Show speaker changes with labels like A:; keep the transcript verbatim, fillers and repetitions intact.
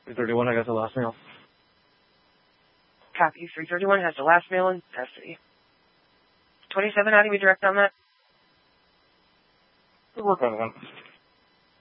A: three thirty-one, I got the last mail.
B: Copy. three thirty-one has the last mail in custody. twenty-seven, how do we direct on that?
A: We'll work on it then.